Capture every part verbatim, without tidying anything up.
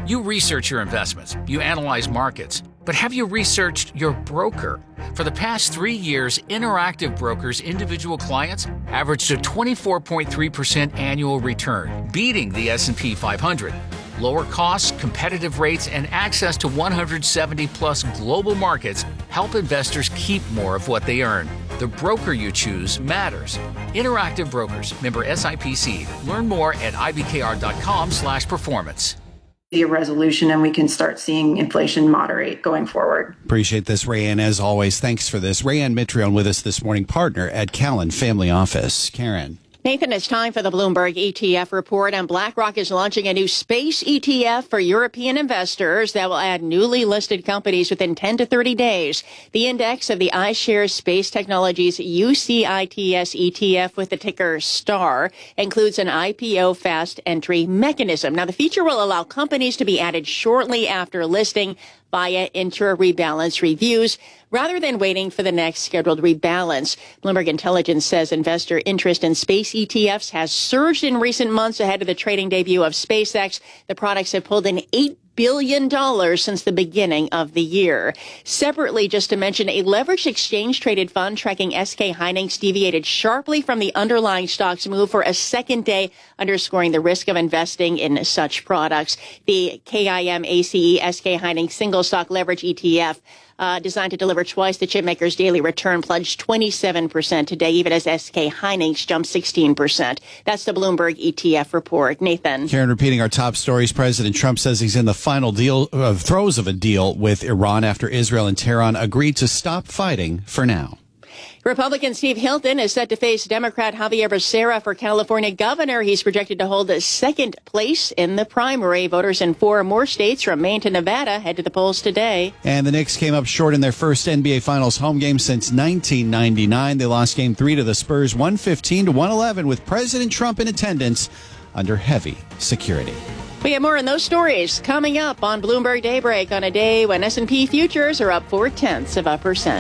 You research your investments, you analyze markets, but have you researched your broker? For the past three years, Interactive Brokers' individual clients averaged a twenty-four point three percent annual return, beating the S and P five hundred. Lower costs, competitive rates, and access to one hundred seventy plus global markets help investors keep more of what they earn. The broker you choose matters. Interactive Brokers, member S I P C. Learn more at I B K R dot com slash performance. A resolution and we can start seeing inflation moderate going forward. Appreciate this, Rayanne, as always. Thanks for this. Rayanne Mitrione with us this morning, partner at Callan Family Office. Karen. Nathan, it's time for the Bloomberg E T F report, and BlackRock is launching a new space E T F for European investors that will add newly listed companies within ten to thirty days. The index of the iShares Space Technologies U C I T S E T F with the ticker STAR includes an I P O fast entry mechanism. Now, the feature will allow companies to be added shortly after listing via intra-rebalance reviews rather than waiting for the next scheduled rebalance. Bloomberg Intelligence says investor interest in space E T Fs has surged in recent months ahead of the trading debut of SpaceX. The products have pulled in eight billion dollars since the beginning of the year. Separately, just to mention, a leveraged exchange-traded fund tracking S K Hynix deviated sharply from the underlying stock's move for a second day, underscoring the risk of investing in such products. The K I M A C E S K Hynix single stock leverage E T F Uh, designed to deliver twice the chipmaker's daily return, plunged twenty-seven percent today, even as S K Hynix jumped sixteen percent. That's the Bloomberg E T F report. Nathan. Karen, repeating our top stories, President Trump says he's in the final deal, uh, throes of a deal with Iran after Israel and Tehran agreed to stop fighting for now. Republican Steve Hilton is set to face Democrat Javier Becerra for California governor. He's projected to hold a second place in the primary. Voters in four more states from Maine to Nevada head to the polls today. And the Knicks came up short in their first N B A Finals home game since nineteen ninety-nine. They lost game three to the Spurs one fifteen to one eleven with President Trump in attendance under heavy security. We have more on those stories coming up on Bloomberg Daybreak on a day when S and P futures are up four tenths of a percent.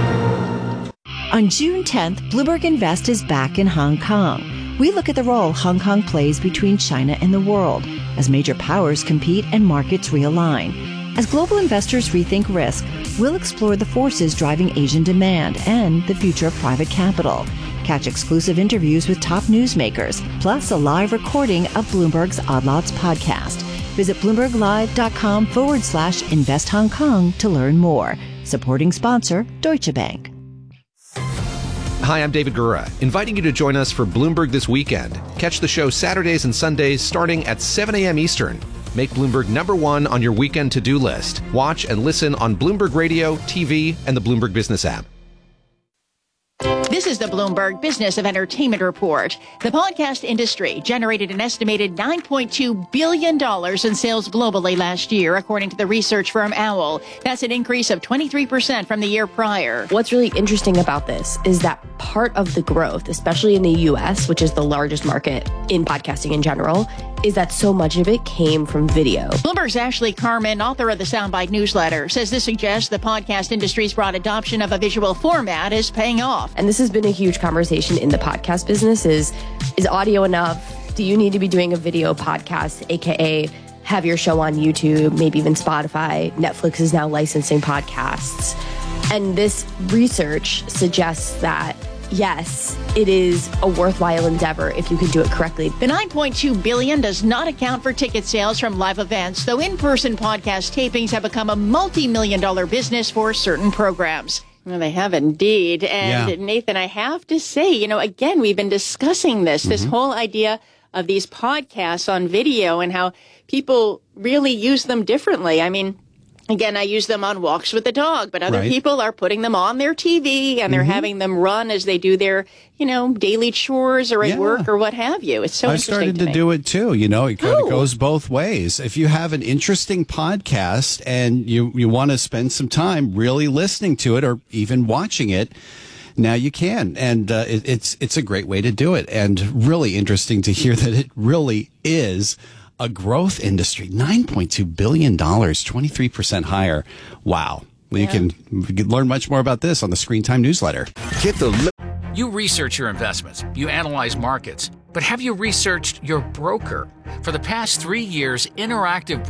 On June tenth, Bloomberg Invest is back in Hong Kong. We look at the role Hong Kong plays between China and the world as major powers compete and markets realign. As global investors rethink risk, we'll explore the forces driving Asian demand and the future of private capital. Catch exclusive interviews with top newsmakers, plus a live recording of Bloomberg's Odd Lots podcast. Visit BloombergLive.com forward slash Invest Hong Kong to learn more. Supporting sponsor, Deutsche Bank. Hi, I'm David Gura, inviting you to join us for Bloomberg This Weekend. Catch the show Saturdays and Sundays starting at seven a.m. Eastern. Make Bloomberg number one on your weekend to-do list. Watch and listen on Bloomberg Radio, T V, and the Bloomberg Business app. This is the Bloomberg Business of Entertainment Report. The podcast industry generated an estimated nine point two billion dollars in sales globally last year, according to the research firm Owl. That's an increase of twenty-three percent from the year prior. What's really interesting about this is that part of the growth, especially in the U S, which is the largest market in podcasting in general, is that so much of it came from video. Bloomberg's Ashley Carman, author of the Soundbite newsletter, says this suggests the podcast industry's broad adoption of a visual format is paying off. And this has been a huge conversation in the podcast business is, is audio enough? Do you need to be doing a video podcast, A K A have your show on YouTube, maybe even Spotify? Netflix is now licensing podcasts. And this research suggests that yes, it is a worthwhile endeavor if you can do it correctly. The nine point two billion dollars does not account for ticket sales from live events, though in-person podcast tapings have become a multi-million dollar business for certain programs. Well, they have indeed. And yeah. Nathan, I have to say, you know, again, we've been discussing this, mm-hmm. this whole idea of these podcasts on video and how people really use them differently. I mean, again, I use them on walks with the dog, but other right. people are putting them on their T V and they're mm-hmm. having them run as they do their, you know, daily chores or at yeah. work or what have you. It's so I interesting started to, to do it too. You know, it kind oh. of goes both ways. If you have an interesting podcast and you, you want to spend some time really listening to it or even watching it, now you can. And uh, it, it's it's a great way to do it. And really interesting to hear that it really is a growth industry. nine point two billion dollars, twenty-three percent higher. Wow. Well, yeah. You can learn much more about this on the Screen Time newsletter. Get the li- you research your investments, you analyze markets, but have you researched your broker? For the past three years, Interactive